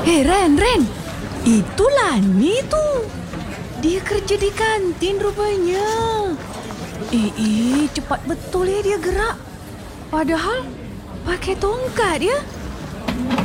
Ren. Itulah ni tu. Dia kerja di kantin rupanya. Cepat betul dia gerak. Padahal pakai tongkat dia.